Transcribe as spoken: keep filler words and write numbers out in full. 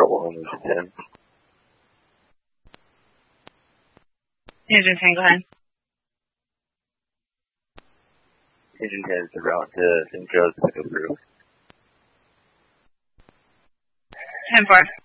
Control one, Engine ten. Engine ten, go ahead. Engine ten is the route to Saint Joe's to go through. ten four.